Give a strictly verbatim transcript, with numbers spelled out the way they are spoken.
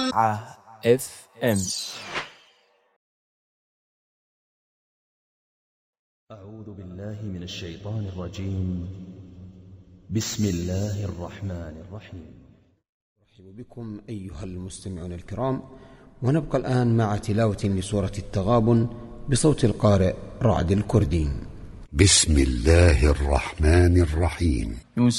اف ام. أعوذ بالله من الشيطان الرجيم. بسم الله الرحمن الرحيم. أرحب بكم أيها المستمعون الكرام، ونبقى الآن مع تلاوة لسورة التغابن بصوت القارئ رعد الكردي. بسم الله الرحمن الرحيم.